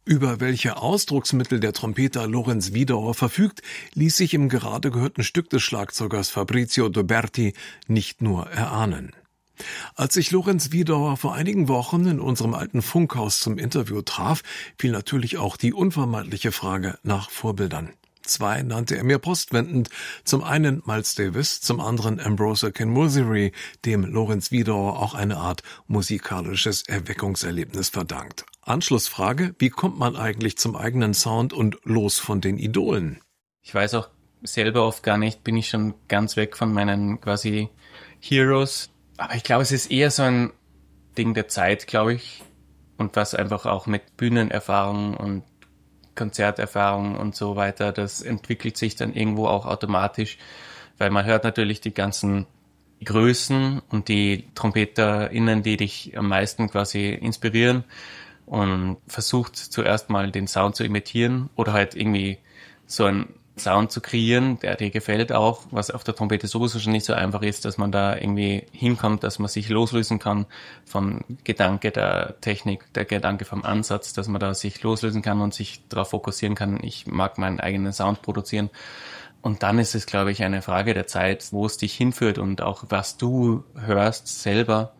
Über welche Ausdrucksmittel der Trompeter Lorenz Wiedauer verfügt, ließ sich im gerade gehörten Stück des Schlagzeugers Fabrizio Doberti nicht nur erahnen. Als sich Lorenz Wiedauer vor einigen Wochen in unserem alten Funkhaus zum Interview traf, fiel natürlich auch die unvermeidliche Frage nach Vorbildern. 2 nannte er mir postwendend, zum einen Miles Davis, zum anderen Ambrose Akinmusire, dem Lorenz Wiedauer auch eine Art musikalisches Erweckungserlebnis verdankt. Anschlussfrage, wie kommt man eigentlich zum eigenen Sound und los von den Idolen? Ich weiß auch selber oft gar nicht, bin ich schon ganz weg von meinen quasi Heroes. Aber ich glaube, es ist eher so ein Ding der Zeit, glaube ich. Und was einfach auch mit Bühnenerfahrung und Konzerterfahrung und so weiter, das entwickelt sich dann irgendwo auch automatisch, weil man hört natürlich die ganzen Größen und die TrompeterInnen, die dich am meisten quasi inspirieren und versucht zuerst mal den Sound zu imitieren oder halt irgendwie so einen Sound zu kreieren, der dir gefällt auch, was auf der Trompete sowieso schon nicht so einfach ist, dass man da irgendwie hinkommt, dass man sich loslösen kann vom Gedanke der Technik, der Gedanke vom Ansatz, dass man da sich loslösen kann und sich darauf fokussieren kann, ich mag meinen eigenen Sound produzieren. Und dann ist es, glaube ich, eine Frage der Zeit, wo es dich hinführt und auch was du hörst selber